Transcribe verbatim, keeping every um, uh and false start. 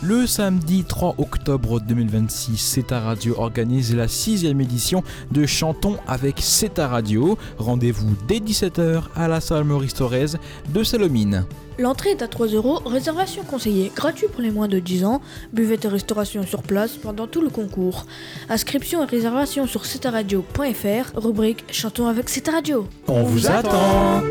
Le samedi trois octobre deux mille vingt-six, C E T A Radio organise la sixième édition de Chantons avec C E T A Radio. Rendez-vous dès dix-sept heures à la salle Maurice Thorez de Salomine. L'entrée est à trois euros, réservation conseillée, gratuit pour les moins de dix ans, buvette et restauration sur place pendant tout le concours. Inscription et réservation sur c e t a radio point f r, rubrique Chantons avec C E T A Radio. On vous attend.